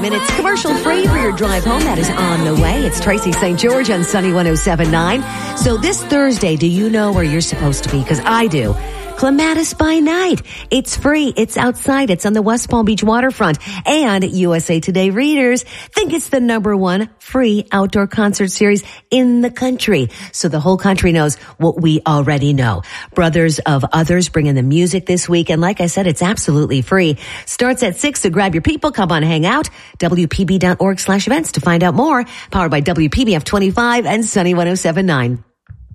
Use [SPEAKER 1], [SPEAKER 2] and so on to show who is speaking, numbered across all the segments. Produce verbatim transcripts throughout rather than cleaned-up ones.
[SPEAKER 1] minutes commercial free for your drive home. That is on the way. It's Tracy Saint George on Sunny one oh seven point nine. So this Thursday, do you know where you're supposed to be? Because I do. Clematis by Night. It's free. It's outside. It's on the West Palm Beach waterfront. And U S A Today readers think it's the number one free outdoor concert series in the country. So the whole country knows what we already know. Brothers of Others bring in the music this week. And like I said, it's absolutely free. Starts at six, so grab your people. Come on, hang out. W P B dot org slash events to find out more. Powered by W P B F twenty-five and Sunny one oh seven point nine.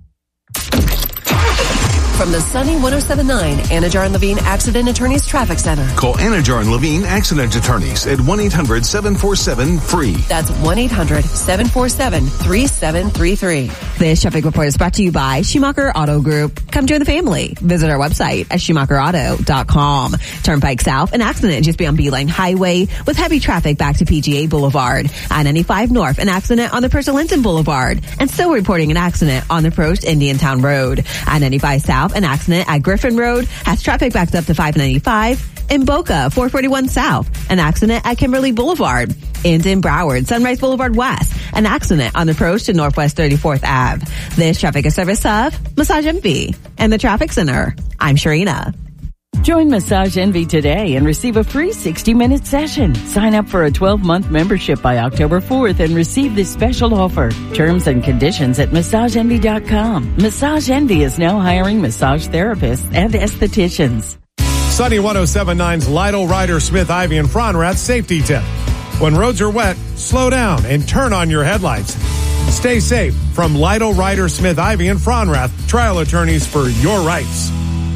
[SPEAKER 2] From the Sunny one oh seven point nine Anajar and Levine Accident Attorneys Traffic Center.
[SPEAKER 3] Call Anajar and Levine Accident Attorneys at one eight hundred seven four seven free.
[SPEAKER 2] That's one eight hundred seven four seven three seven three three.
[SPEAKER 4] This traffic report is brought to you by Schumacher Auto Group. Come join the family. Visit our website at schumacher auto dot com. Turnpike South, an accident just beyond Beeline Highway with heavy traffic back to P G A Boulevard. I ninety-five North, an accident on the Purcell Linton Boulevard. And still reporting an accident on the Prost Indiantown Road. I ninety-five South, an accident at Griffin Road has traffic backed up to five ninety-five. In Boca, four forty-one South, an accident at Kimberly Boulevard. And in Broward, Sunrise Boulevard West, an accident on the approach to Northwest thirty-fourth Avenue. This traffic is service of Massage Envy and the Traffic Center. I'm Sharina.
[SPEAKER 5] Join Massage Envy today and receive a free sixty minute session. Sign up for a twelve month membership by October fourth and receive this special offer. Terms and conditions at massage envy dot com. Massage Envy is now hiring massage therapists and estheticians.
[SPEAKER 6] Sunny one oh seven point nine's Lytle, Ryder, Smith, Ivy, and Fronrath safety tip. When roads are wet, slow down and turn on your headlights. Stay safe from Lytle, Ryder, Smith, Ivy, and Fronrath, trial attorneys for your rights.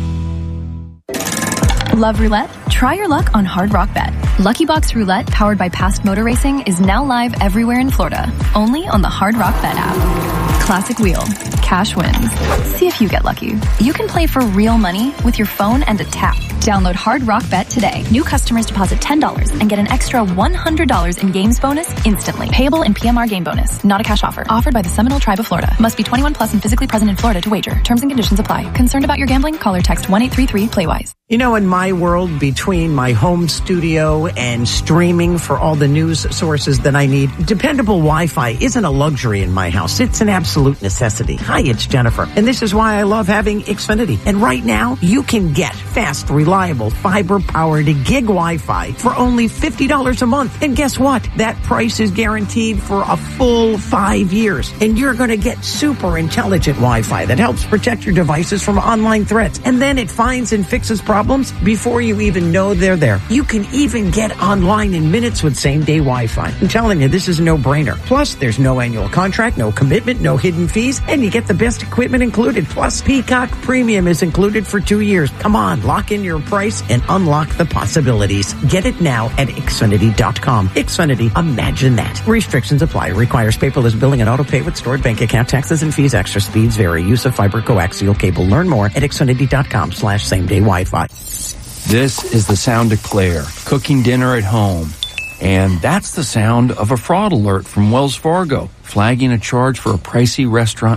[SPEAKER 7] Love roulette? Try your luck on Hard Rock Bet. Lucky Box Roulette, powered by Past Motor Racing, is now live everywhere in Florida, only on the Hard Rock Bet app. Classic wheel. Cash wins. See if you get lucky. You can play for real money with your phone and a tap. Download Hard Rock Bet today. New customers deposit ten dollars and get an extra one hundred dollars in games bonus instantly. Payable in P M R game bonus. Not a cash offer. Offered by the Seminole Tribe of Florida. Must be twenty-one plus and physically present in Florida to wager. Terms and conditions apply. Concerned about your gambling? Call or text one eight three three play wise.
[SPEAKER 8] You know, in my world, between my home studio and streaming for all the news sources that I need, dependable Wi-Fi isn't a luxury in my house. It's an absolute necessity. Hi, it's Jennifer. And this is why I love having Xfinity. And right now, you can get fast, reliable, fiber-powered gig Wi-Fi for only fifty dollars a month. And guess what? That price is guaranteed for a full five years. And you're going to get super intelligent Wi-Fi that helps protect your devices from online threats. And then it finds and fixes problems before you even know they're there. You can even get online in minutes with same-day Wi-Fi. I'm telling you, this is a no-brainer. Plus, there's no annual contract, no commitment, no hidden fees, and you get the best equipment included. Plus, Peacock Premium is included for two years. Come on, lock in your price and unlock the possibilities. Get it now at Xfinity dot com. Xfinity, imagine that. Restrictions apply. Requires paperless billing and auto pay with stored bank account. Taxes and fees. Extra speeds vary. Use of fiber coaxial cable. Learn more at Xfinity dot com slash same-day Wi-Fi.
[SPEAKER 9] This is the sound of Claire, cooking dinner at home. And that's the sound of a fraud alert from Wells Fargo, flagging a charge for a pricey restaurant